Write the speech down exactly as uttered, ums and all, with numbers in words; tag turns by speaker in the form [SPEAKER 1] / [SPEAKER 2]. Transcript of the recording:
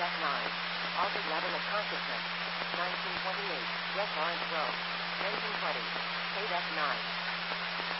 [SPEAKER 1] F nine. Altered level of consciousness. nineteen twenty-eight. West Orange Road. nineteen twenty. State F nine.